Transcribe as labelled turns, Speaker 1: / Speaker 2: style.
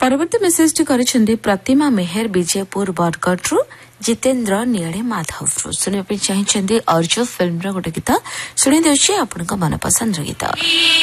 Speaker 1: परवर्ती message T करिसेंती प्रतिमा मेहर विजयपुर बरगढ़ जितेंद्र नियाळे माधव शुणा चाहिए अर्जुन फिल्म गोटे गीत शुणी दे आपन मनपसंद गीत।